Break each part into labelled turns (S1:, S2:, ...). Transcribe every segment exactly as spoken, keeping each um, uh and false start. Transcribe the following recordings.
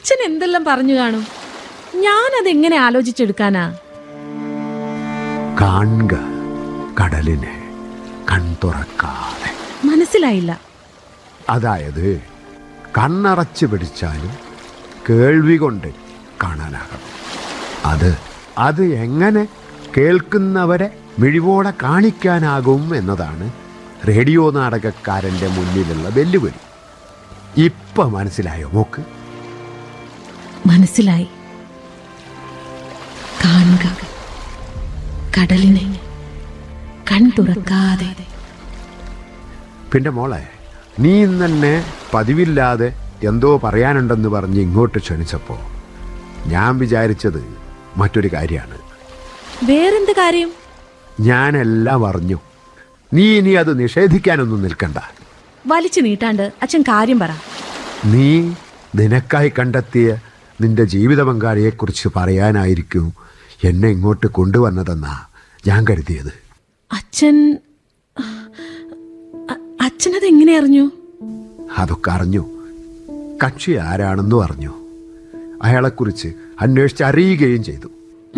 S1: അച്ഛൻ എന്തെല്ലാം പറഞ്ഞു കാണും? ഞാനതെങ്ങനെ ആലോചിച്ചെടുക്കാനാ?
S2: കാണുക കടലിനെ കൺതുറക്കാതെ.
S1: മനസ്സിലായില്ല.
S2: അതായത് കണ്ണടച്ച് പിടിച്ചാലും കേൾവി കൊണ്ട് കാണാനാകണം. അത് അത് എങ്ങനെ കേൾക്കുന്നവരെ മിഴിവോടെ കാണിക്കാനാകും എന്നതാണ് റേഡിയോ നാടകക്കാരൻ്റെ മുന്നിലുള്ള വെല്ലുവിളി. ഇപ്പൊ മനസ്സിലായോ മോക്ക്?
S1: മനസ്സിലായി. കാണുക കടലിനെ കൺ തുറക്കാതെ.
S2: പിന്നെ മോളെ, നീ ഇന്നെ പതിവില്ലാതെ എന്തോ പറയാനുണ്ടെന്ന് പറഞ്ഞ് ഇങ്ങോട്ട് ക്ഷണിച്ചപ്പോൾ ഞാൻ വിചാരിച്ചത് മറ്റൊരു കാര്യമാണ്.
S1: വേറെന്ത് കാര്യം?
S2: ഞാനെല്ലാം അറിഞ്ഞു. നീ ഇനി അത് നിഷേധിക്കാനൊന്നും നിൽക്കണ്ട.
S1: വലിച്ചു നീട്ടാണ്ട് അച്ഛൻ കാര്യം പറ.
S2: നീ നിനക്കായി കണ്ടെത്തിയ നിന്റെ ജീവിത പങ്കാളിയെക്കുറിച്ച് പറയാനായിരിക്കും എന്നെ ഇങ്ങോട്ട് കൊണ്ടുവന്നതെന്നാ ഞാൻ കരുതിയത്.
S1: അച്ഛൻ അച്ഛനതെങ്ങനെ അറിഞ്ഞു?
S2: അതൊക്കെ അറിഞ്ഞു. കക്ഷി ആരാണെന്നും അറിഞ്ഞു. അയാളെക്കുറിച്ച് അന്വേഷിച്ച് അറിയുകയും ചെയ്തു.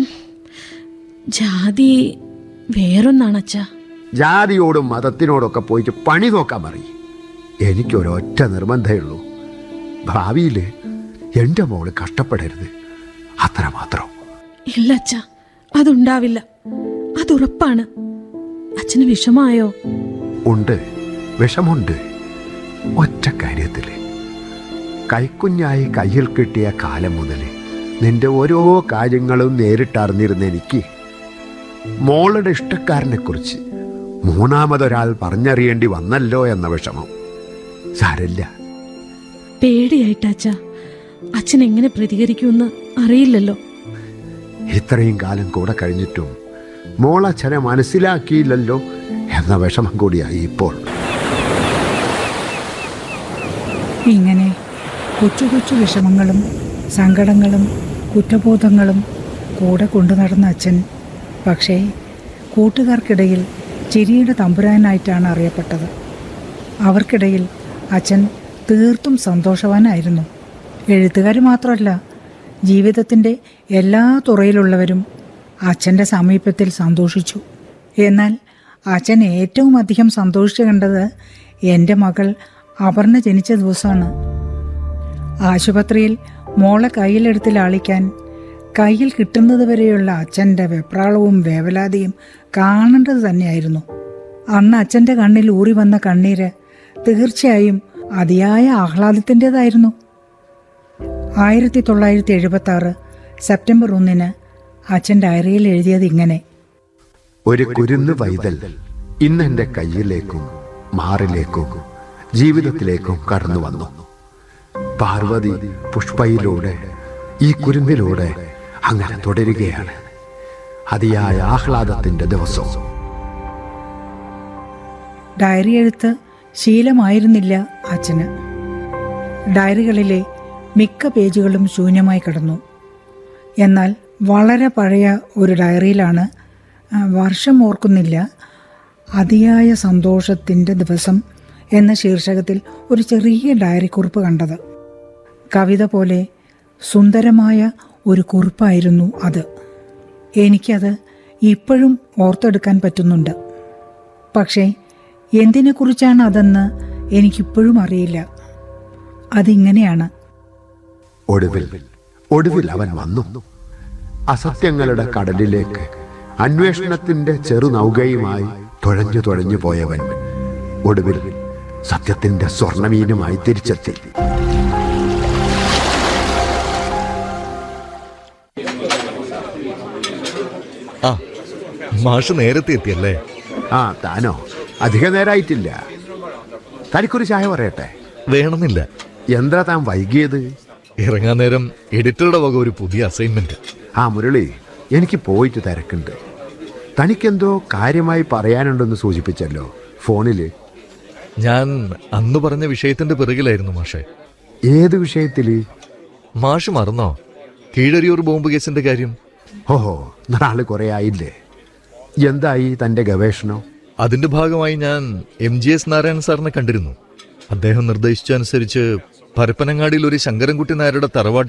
S1: ജാതി വേറൊന്നാണ് അച്ഛാ.
S2: ജാതിയോടും മതത്തിനോടൊക്കെ പോയിട്ട് പണി നോക്കാൻ പറയും. എനിക്കൊരൊറ്റ നിർബന്ധമേ ഉള്ളൂ, ഭാവിയിൽ എൻ്റെ മോള് കഷ്ടപ്പെടരുത്, അത്ര മാത്രം.
S1: ഇല്ല അച്ഛാ, അതുണ്ടാവില്ല, അതുറപ്പാണ്. അച്ഛന് വിഷമായോ?
S2: ഉണ്ട്, വിഷമുണ്ട്. ഒറ്റ കാര്യത്തിൽ കൈക്കുഞ്ഞായി കയ്യിൽ കിട്ടിയ കാലം മുതൽ നിന്റെ ഓരോ കാര്യങ്ങളും നേരിട്ടറിഞ്ഞിരുന്ന എനിക്ക് മോളുടെ ഇഷ്ടക്കാരനെക്കുറിച്ച് മൂന്നാമതൊരാൾ പറഞ്ഞറിയേണ്ടി വന്നല്ലോ എന്ന വിഷമം. സാരല്ല.
S1: പേടിയായിട്ടാച്ചാ, അച്ഛൻ എങ്ങനെ പ്രതികരിക്കുമെന്ന് അറിയില്ലല്ലോ.
S2: ഇത്രയും കാലം കൂടെ കഴിഞ്ഞിട്ടും മോളച്ഛനെ മനസ്സിലാക്കിയില്ലല്ലോ എന്ന വിഷമം കൂടിയായി ഇപ്പോൾ.
S3: ഇങ്ങനെ കൊച്ചു കൊച്ചു വിഷമങ്ങളും സങ്കടങ്ങളും കുറ്റബോധങ്ങളും കൂടെ കൊണ്ടു നടന്ന അച്ഛൻ പക്ഷേ കൂട്ടുകാർക്കിടയിൽ ചിരിയുടെ തമ്പുരാനായിട്ടാണ് അറിയപ്പെട്ടത്. അവർക്കിടയിൽ അച്ഛൻ തീർത്തും സന്തോഷവാനായിരുന്നു. എഴുത്തുകാർ മാത്രമല്ല, ജീവിതത്തിൻ്റെ എല്ലാ തുറയിലുള്ളവരും അച്ഛൻ്റെ സമീപത്തിൽ സന്തോഷിച്ചു. എന്നാൽ അച്ഛൻ ഏറ്റവും അധികം സന്തോഷിച്ചു കണ്ടത് എൻ്റെ മകൾ അപർണ ജനിച്ച ദിവസമാണ്. ആശുപത്രിയിൽ മോളെ കയ്യിലെടുത്ത് ലാളിക്കാൻ കയ്യിൽ കിട്ടുന്നത് വരെയുള്ള അച്ഛൻ്റെ വെപ്രാളവും വേവലാതിയും കാണേണ്ടത് തന്നെയായിരുന്നു. അന്ന് അച്ഛൻ്റെ കണ്ണിൽ ഊറി വന്ന കണ്ണീര് തീർച്ചയായും അതിയായ ആഹ്ലാദത്തിൻ്റെതായിരുന്നു. ആയിരത്തി തൊള്ളായിരത്തി എഴുപത്തി ആറ് സെപ്റ്റംബർ ഒന്നിന് അച്ഛൻ ഡയറിയിൽ എഴുതിയത് ഇങ്ങനെ:
S2: ഒരു കുരുന്ന് പൈതൽ ഇന്ന് എൻ്റെ കയ്യിലേക്കും മാറിലേക്കും ജീവിതത്തിലേക്കും കടന്നു വന്നു. പാർവതി പുഷ്പയിലൂടെ ഈ കുരുന്നിലൂടെ അങ്ങനെ തുടരുകയാണ്. അതിയായ ആഹ്ലാദത്തിന്റെ ദിവസവും.
S3: ഡയറി എഴുത്ത് ശീലമായിരുന്നില്ല അച്ഛന്. ഡയറികളിലെ മിക്ക പേജുകളും ശൂന്യമായി കിടന്നു. എന്നാൽ വളരെ പഴയ ഒരു ഡയറിയിലാണ്, വർഷം ഓർക്കുന്നില്ല, അതിയായ സന്തോഷത്തിൻ്റെ ദിവസം എന്ന ശീർഷകത്തിൽ ഒരു ചെറിയ ഡയറി കുറിപ്പ് കണ്ടത്. കവിത പോലെ സുന്ദരമായ ഒരു കുറിപ്പായിരുന്നു അത്. എനിക്കത് ഇപ്പോഴും ഓർത്തെടുക്കാൻ പറ്റുന്നുണ്ട്. പക്ഷേ എന്തിനെക്കുറിച്ചാണ് അതെന്ന് എനിക്കിപ്പോഴും അറിയില്ല. അതിങ്ങനെയാണ്:
S2: ഒടുവിൽ ഒടുവിൽ അവൻ വന്നു. അസത്യങ്ങളുടെ കടലിലേക്ക് അന്വേഷണത്തിന്റെ ചെറുനൗകയുമായി തുഴഞ്ഞു തുഴഞ്ഞു പോയവൻ ഒടുവിൽ സത്യത്തിന്റെ സ്വർണമീനുമായി തിരിച്ചെത്തി.
S4: ആ, മാഷ് നേരത്തെ എത്തിയല്ലേ?
S2: ആ, താനോ? അധിക നേരമായിട്ടില്ല. തനിക്കൊരു ചായ പറയട്ടെ?
S4: വേണമെന്നില്ല.
S2: എന്താ താൻ വൈകിയത്?
S4: ഇറങ്ങാൻ നേരം എഡിറ്ററുടെ വക ഒരു പുതിയ അസൈൻമെന്റ്.
S2: ആ മുരളി, എനിക്ക് പോയിട്ട് തിരക്കുണ്ട്. തനിക്കെന്തോ കാര്യമായി പറയാനുണ്ടെന്ന് സൂചിപ്പിച്ചല്ലോ ഫോണില്.
S4: ഞാൻ അന്ന് പറഞ്ഞ വിഷയത്തിന്റെ പിറകിലായിരുന്നു മാഷെ.
S2: ഏത് വിഷയത്തില്?
S4: മാഷ് മറന്നോ കീഴരിയൂർ ബോംബ് കേസിന്റെ കാര്യം?
S2: ഓഹോ, നാളെ കുറെ ആയില്ലേ. എന്തായി തന്റെ ഗവേഷണം?
S4: അതിന്റെ ഭാഗമായി ഞാൻ എം ജി എസ് നാരായണൻ സാറിനെ കണ്ടിരുന്നു. അദ്ദേഹം നിർദ്ദേശിച്ചനുസരിച്ച് പരപ്പനങ്ങാടിയിൽ ഒരു ശങ്കരൻകുട്ടി നായരുടെ തറവാട്ടിൽ